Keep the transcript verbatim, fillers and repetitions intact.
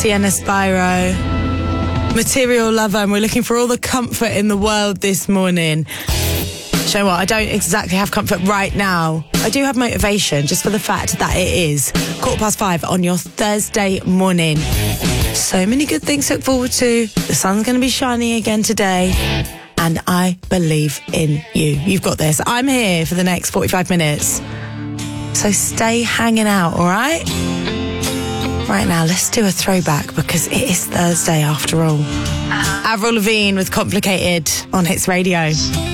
Sienna Spyro, Material Lover, and we're looking for all the comfort in the world this morning. Do you know what? I don't exactly have comfort right now. I do have motivation, just for the fact that it is quarter past five on your Thursday morning. So many good things to look forward to. The sun's going to be shining again today. And I believe in you. You've got this. I'm here for the next forty-five minutes. So stay hanging out, all right? Right now, let's do a throwback because it is Thursday after all. Avril Lavigne with Complicated on Hits Radio.